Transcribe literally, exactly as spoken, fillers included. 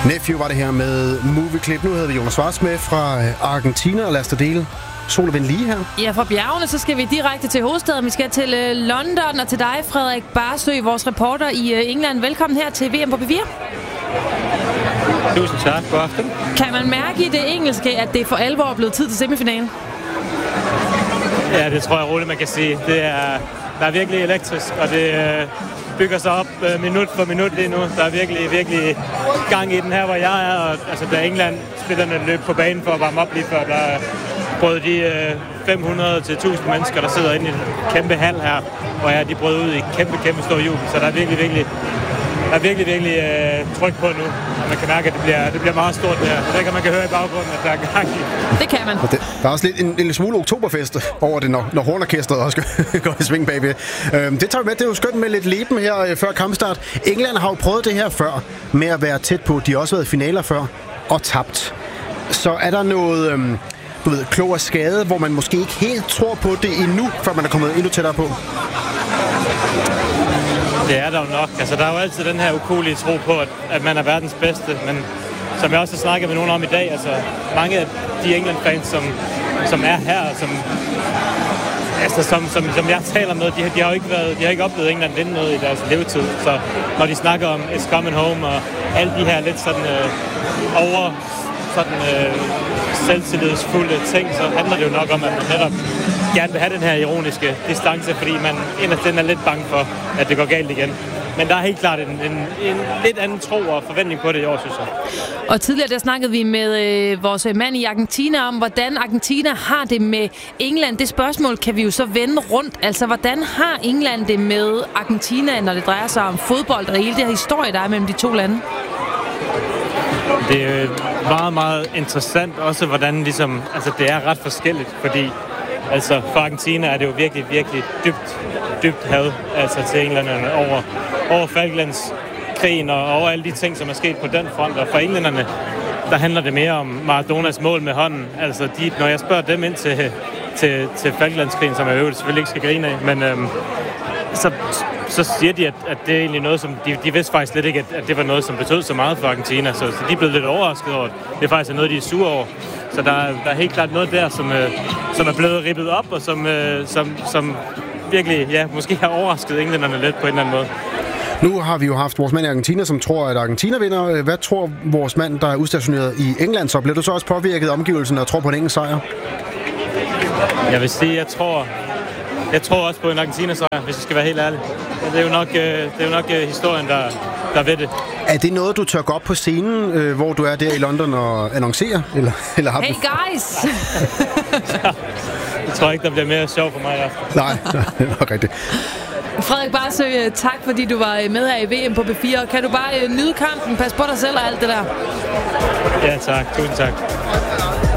Nephew var det her med Movie Clip. Nu hedder vi Jonas Schwartz med fra Argentina, og lad os da dele sol og vind lige her. Ja, fra bjergene, så skal vi direkte til hovedstaden. Vi skal til uh, London, og til dig, Frederik Barsø, vores reporter i uh, England. Velkommen her til V M på P fire. Tusind tak. God aften. Kan man mærke i det engelske, at det for alvor er blevet tid til semifinalen? Ja, det tror jeg roligt, man kan sige. Det er, der er virkelig elektrisk, og det øh, bygger sig op øh, minut for minut lige nu. Der er virkelig, virkelig gang i den her, hvor jeg er. Og, altså, da England spillerne løb på banen for at varme op lige før, der brød de øh, fem hundrede til tusind mennesker, der sidder inde i en kæmpe hal her, hvor jeg, de brød ud i kæmpe, kæmpe stor jubel. Så der er virkelig, virkelig, der er virkelig, virkelig øh, tryk på nu. Og man kan mærke, at det bliver, det bliver meget stort det her. Det kan man kan høre i baggrunden, at der er gang i. Det kan man. Det, der er også lidt en, en lille smule oktoberfest over det, når, når hornorkestret også går i sving bagved. Øhm, det tager vi med. Det er jo skønt med lidt leben her øh, før kampstart. England har jo prøvet det her før med at være tæt på. De har også været i finaler før og tabt. Så er der noget øhm, du ved, klog og skade, hvor man måske ikke helt tror på det endnu, før man er kommet endnu tættere på? Det er der jo nok. Altså, der er jo altid den her ukuelige tro på, at, at man er verdens bedste, men som jeg også har snakket med nogen om i dag, altså mange af de England-fans, som, som er her, som, altså, som, som, som jeg taler med, de, de har jo ikke været, de har ikke oplevet England vinde noget i deres levetid. Så når de snakker om It's Coming Home og alle de her lidt sådan øh, over sådan øh, selvtillidsfulde ting, så handler det jo nok om, at man netop gerne vil have den her ironiske distance, fordi man inderst den er lidt bange for, at det går galt igen. Men der er helt klart en, en, en lidt anden tro og forventning på det i år, synes jeg. Og tidligere der snakkede vi med øh, vores mand i Argentina om, hvordan Argentina har det med England. Det spørgsmål kan vi jo så vende rundt. Altså, hvordan har England det med Argentina, når det drejer sig om fodbold og hele det her historie, der er mellem de to lande? Det er meget, meget interessant også, hvordan ligesom, altså, det er ret forskelligt, fordi altså, for Argentina er det jo virkelig, virkelig dybt, dybt had altså, til englænderne over, over Falklandskrigen og over alle de ting, som er sket på den front. Og for englænderne, der handler det mere om Maradonas mål med hånden. Altså, de, når jeg spørger dem ind til, til, til Falklandskrigen, som jeg øvrigt selvfølgelig ikke skal grine af, men øhm, så, så siger de, at, at det er egentlig noget, som de, de vidste faktisk slet ikke, at, at det var noget, som betød så meget for Argentina. Så, så de er blevet lidt overrasket over, det er faktisk noget, de er sure over. Så der, der er helt klart noget der, som, øh, som er blevet rippet op, og som, øh, som, som virkelig, ja, måske har overrasket englænderne lidt på en eller anden måde. Nu har vi jo haft vores mand i Argentina, som tror, at Argentina vinder. Hvad tror vores mand, der er udstationeret i England, så? Bliver du så også påvirket af omgivelsen og tror på en engelsk sejr? Jeg vil sige, jeg tror, jeg tror også på en Argentina-sejr, hvis jeg skal være helt ærlig. Det er jo nok, det er jo nok historien, der, der ved det. Er det noget, du tør gå op på scenen, øh, hvor du er der i London og annoncerer? Eller, eller har hey du... guys! Jeg tror ikke, der bliver mere sjov for mig i aften. Nej, det er nok rigtigt. Frederik Barsø, tak fordi du var med her i V M på P fire. Kan du bare nyde kampen, pas på dig selv og alt det der? Ja, tak. Tusind tak.